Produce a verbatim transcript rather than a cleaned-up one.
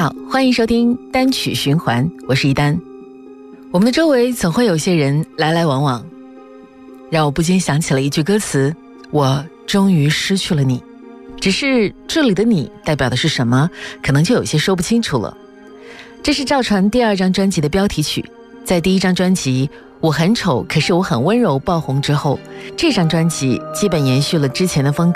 好，欢迎收听单曲循环，我是一丹。我们的周围总会有些人来来往往，让我不禁想起了一句歌词，我终于失去了你。只是这里的你代表的是什么，可能就有些说不清楚了。这是赵传第二张专辑的标题曲，在第一张专辑我很丑可是我很温柔爆红之后，这张专辑基本延续了之前的风格，